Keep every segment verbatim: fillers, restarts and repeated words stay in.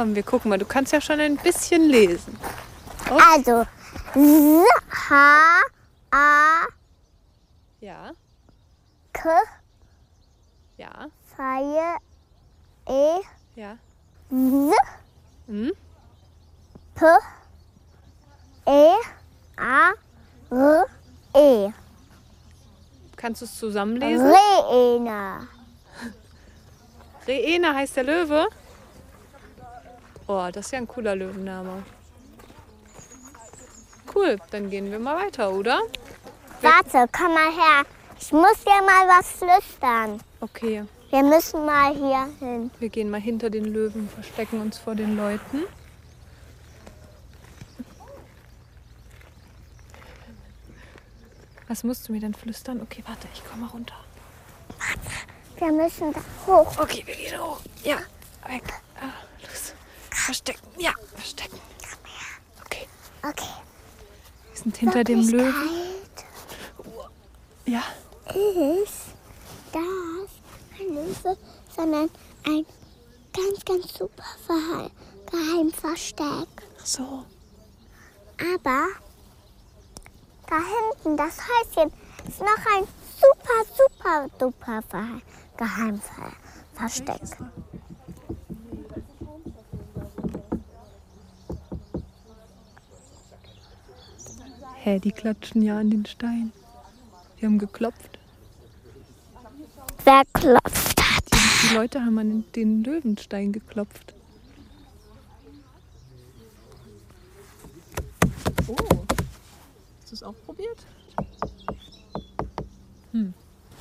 Komm, wir gucken mal. Du kannst ja schon ein bisschen lesen. Oh. Also, S, H, A, Ja, K, ja, zwei, E, ja. S, Hm? P, E, A, R, E. Kannst du es zusammenlesen? Reena. Reena heißt der Löwe. Oh, das ist ja ein cooler Löwenname. Cool, dann gehen wir mal weiter, oder? Warte, komm mal her. Ich muss dir mal was flüstern. Okay, Wir müssen mal hier hin. wir gehen mal hinter den Löwen, verstecken uns vor den Leuten. Was musst du mir denn flüstern? Okay, warte, ich komme mal runter. Wir müssen da hoch. Okay, wir gehen hoch. Ja, weg. Ah, los. Verstecken. Ja, verstecken. Okay, Okay. wir sind hinter dem Löwen. Ja, Ist das kein Löwe, sondern ein ganz, ganz super Verha- Geheimversteck. ach so. Aber da hinten, das Häuschen, ist noch ein super, super, duper Verha- Geheimversteck. Hä, die klatschen ja an den Stein. Die haben geklopft. Wer klopft hat? Die, die Leute haben an den Löwenstein geklopft. Oh, hast du es auch probiert? Hm.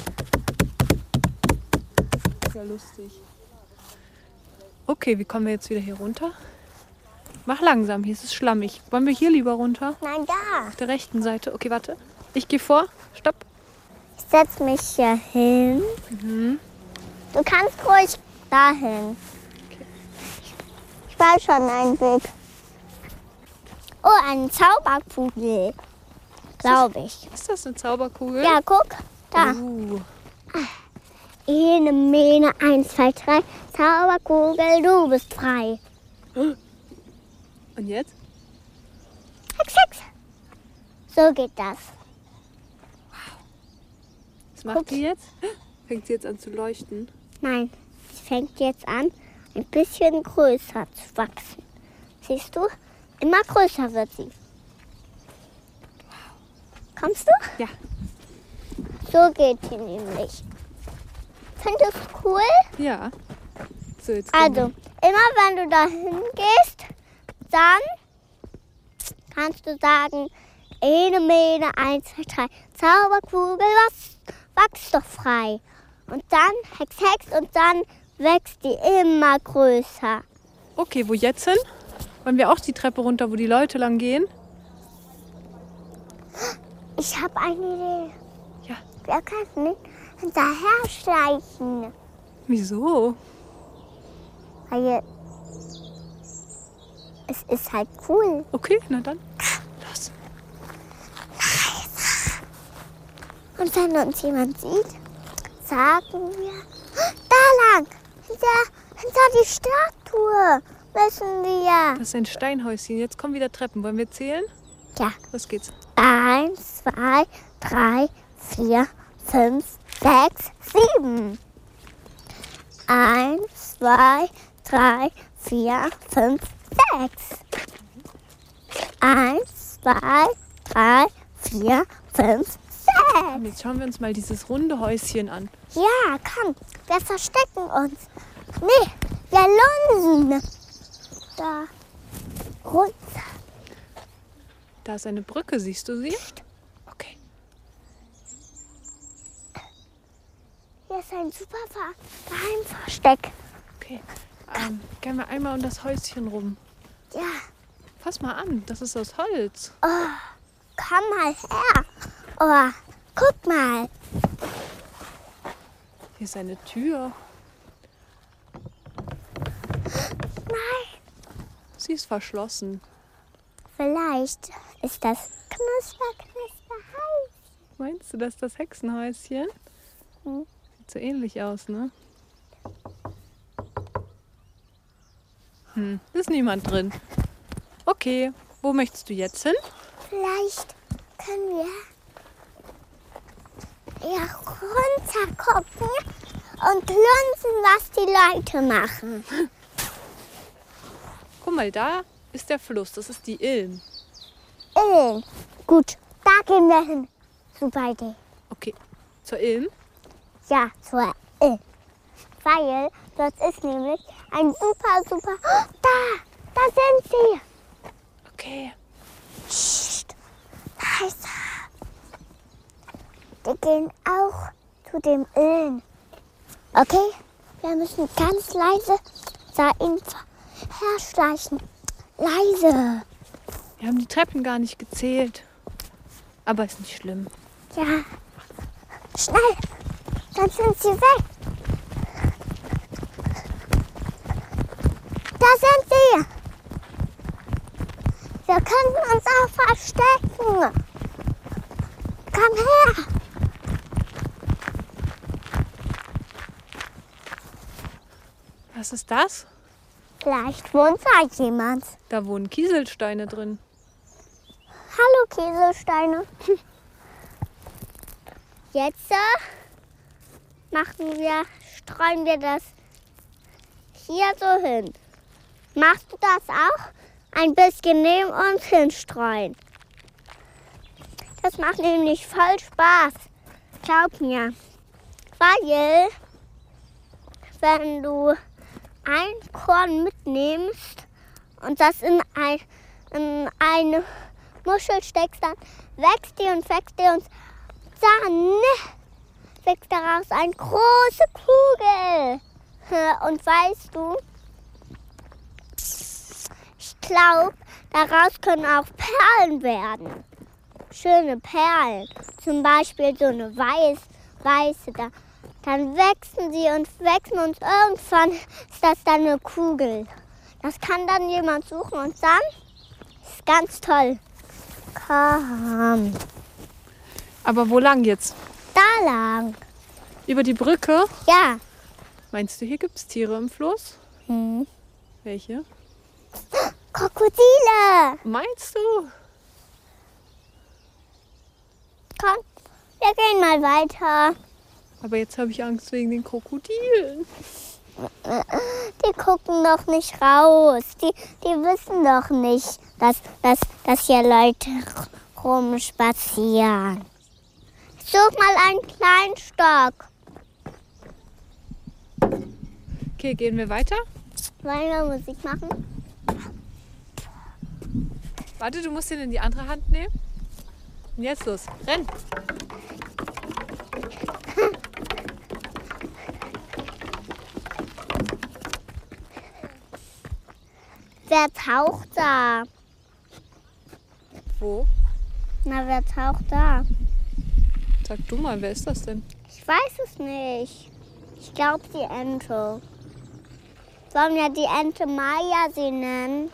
Ja, lustig. Okay, wie kommen wir jetzt wieder hier runter? Mach langsam, hier ist es schlammig. Wollen wir hier lieber runter? Nein, da. Auf der rechten Seite. Okay, warte. Ich gehe vor. Stopp. Ich setz mich hier hin. Mhm. Du kannst ruhig dahin. Okay. Ich weiß schon einen Weg. Oh, eine Zauberkugel. Glaube ich. Ist das eine Zauberkugel? Ja, guck. Da. Uh. Ene, Mene, eins, zwei, drei. Zauberkugel, du bist frei. Und jetzt? Hex, Hex. So geht das. Was macht Guck. die jetzt? Fängt sie jetzt an zu leuchten? Nein, sie fängt jetzt an, ein bisschen größer zu wachsen. Siehst du? Immer größer wird sie. Kommst du? Ja. So geht die nämlich. Findest du cool? Ja. So, jetzt gehen Also, immer wenn du da hingehst, dann kannst du sagen, ene, mene, eins, zwei, drei, Zauberkugel, was, wachs doch frei. Und dann hex, hex und dann wächst die immer größer. wir- Okay, wo jetzt hin? Wollen wir auch die Treppe runter, wo die Leute lang gehen? Ich habe eine Idee. Ja. Wir können nicht hinterher schleichen. Wieso? Weil es ist halt cool. Okay, na dann. Los. Und wenn uns jemand sieht, sagen wir, da lang, hinter, hinter die Statue müssen wir. Das ist ein Steinhäuschen. Jetzt kommen wieder Treppen. Wollen wir zählen? Ja, Los geht's. eins, zwei, drei, vier, fünf, sechs, sieben. Eins, zwei, drei, vier, fünf, sechs. Eins, zwei, drei, vier, fünf, sechs. Und jetzt schauen wir uns mal dieses runde Häuschen an. Ja, komm, wir verstecken uns. Nee, wir lunsen. Da runter. Da ist eine Brücke, siehst du sie? Okay. Hier ist ein super Ver- Geheimversteck. Okay. Ähm, gehen wir einmal um das Häuschen rum. Ja, Fass mal an, das ist aus Holz. komm mal her. Oh, guck mal. Hier ist eine Tür. Nein, Sie ist verschlossen. vielleicht ist das knusper, knusper heiß. Meinst du, das ist das Hexenhäuschen? Hm. Sieht so ähnlich aus, ne? Hm, ist niemand drin. Okay, wo möchtest du jetzt hin? Vielleicht können wir ja runter gucken und lunsen, was die Leute machen. Guck mal, da ist der Fluss. Das ist die Ilm. Ilm. Gut, da gehen wir hin. Super Idee. Okay, zur Ilm? Ja, zur Ilm. Weil das ist nämlich ein super, super... Oh, da, da sind sie. Okay. Psst, leise. Wir gehen auch zu dem Ilm. Okay? Wir müssen ganz leise da ihnen herschleichen. Leise. Wir haben die Treppen gar nicht gezählt. Aber ist nicht schlimm. Ja. Schnell. Dann sind sie weg. Da sind sie. Wir können uns auch verstecken. Komm her. Was ist das? Vielleicht wohnt da jemand. Da wohnen Kieselsteine drin. Hallo Kieselsteine. Jetzt äh, machen wir, streuen wir das hier so hin. Machst du das auch? Ein bisschen neben uns hinstreuen. Das macht nämlich voll Spaß. Glaub mir. Weil, wenn du ein Korn mitnimmst und das in, ein, in eine Muschel steckst, dann wächst die und wächst die und dann wächst daraus eine große Kugel. Und weißt du, ich glaube, daraus können auch Perlen werden. Schöne Perlen. Zum Beispiel so eine weiß, weiße. Da. Dann wachsen sie und wachsen und irgendwann ist das dann eine Kugel. Das kann dann jemand suchen und dann ist ganz toll. Komm. Aber wo lang jetzt? Da lang. Über die Brücke? Ja. Meinst du, hier gibt es Tiere im Fluss? Hm. Welche? Krokodile. Meinst du? Komm, wir gehen mal weiter. Aber jetzt habe ich Angst wegen den Krokodilen. Die gucken doch nicht raus. Die, die wissen doch nicht, dass, dass, dass hier Leute rumspazieren. Such mal einen kleinen Stock. Okay, gehen wir weiter? Wollen wir Musik machen? Warte, du musst den in die andere Hand nehmen. Und jetzt los, renn! Wer taucht da? Wo? Na, wer taucht da? Sag du mal, wer ist das denn? Ich weiß es nicht. Ich glaube, die Ente. Sollen wir die Ente Maya sie nennen?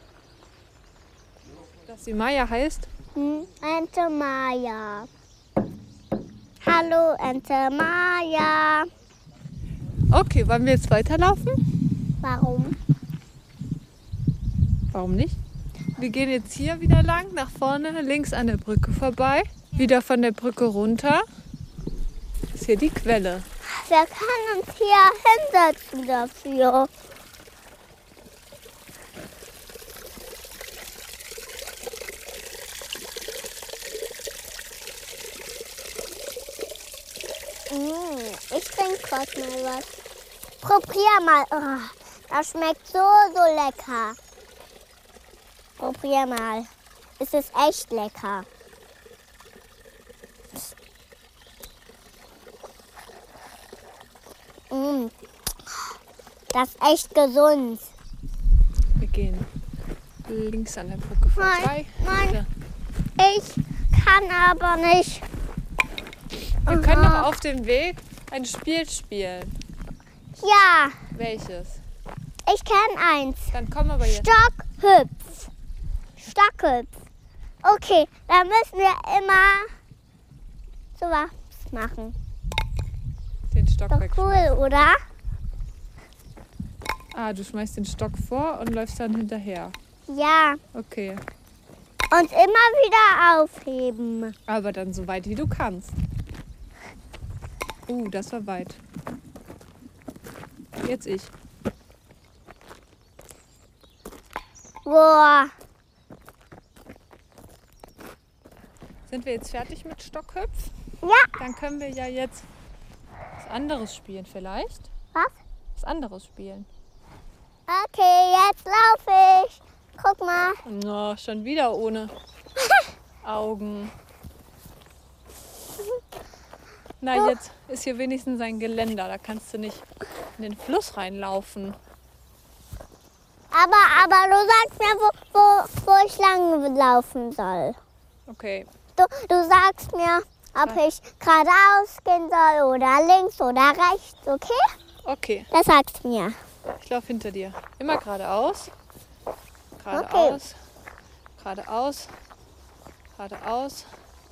Dass sie Maya heißt? Hm? Ente Maya. Hallo, Ente Maya. Okay, wollen wir jetzt weiterlaufen? Warum? Warum nicht? Wir gehen jetzt hier wieder lang, nach vorne, links an der Brücke vorbei. Wieder von der Brücke runter. Das ist hier die Quelle. Wir können uns hier hinsetzen dafür. Mmh, ich trinke kurz mal was. Probier mal. Oh, das schmeckt so, so lecker. Probier mal. Es ist echt lecker. Mmh. Das ist echt gesund. Wir gehen links an der Brücke vorbei. Nein, nein. Ja. Ich kann aber nicht. Wir können doch auf dem Weg ein Spiel spielen. Ja, Welches? ich kenne eins. Dann komm aber jetzt. Stockhüpf. Stockhüpf. Okay, dann müssen wir immer sowas machen. Den Stock Doch wegschmeißen. cool, oder? Ah, du schmeißt den Stock vor und läufst dann hinterher. Ja. Okay. Und immer wieder aufheben. Aber dann so weit, wie du kannst. Uh, das war weit. Jetzt ich. Boah. Sind wir jetzt fertig mit Stockhüpf? Ja. Dann können wir ja jetzt was anderes spielen vielleicht. Was? Was anderes spielen. Okay, jetzt laufe ich. Guck mal. No, schon wieder ohne Augen. Na, jetzt ist hier wenigstens ein Geländer. Da kannst du nicht in den Fluss reinlaufen. Aber, aber du sagst mir, wo, wo, wo ich lang laufen soll. Okay. Du, du sagst mir, ob ich geradeaus gehen soll oder links oder rechts, okay? Okay, Das sagst du mir. ich laufe hinter dir. Immer geradeaus. Geradeaus. Geradeaus. Geradeaus.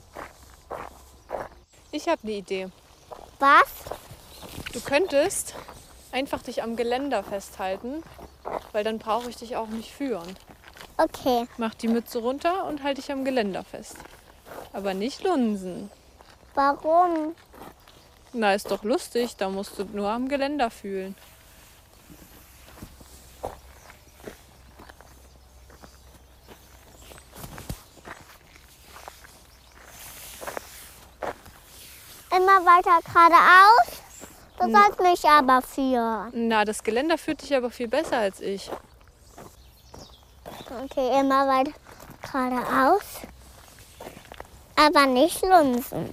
Ich habe eine Idee. Was? Du könntest einfach dich am Geländer festhalten, weil dann brauche ich dich auch nicht führen. Okay. Mach die Mütze runter und halte dich am Geländer fest. Aber nicht lunsen. Warum? Na, ist doch lustig, da musst du nur am Geländer fühlen. Immer weiter geradeaus. Du sollst mich aber führen. Na, das Geländer führt dich aber viel besser als ich. Okay, immer weiter geradeaus. Aber nicht lunsen.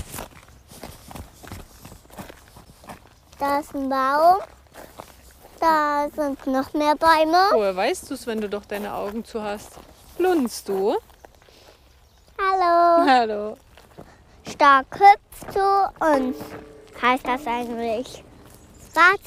Da ist ein Baum. Da sind noch mehr Bäume. Woher weißt du es, wenn du doch deine Augen zu hast? Lunst du? Hallo. Hallo. Stark hüpft zu uns. Heißt das eigentlich? Was?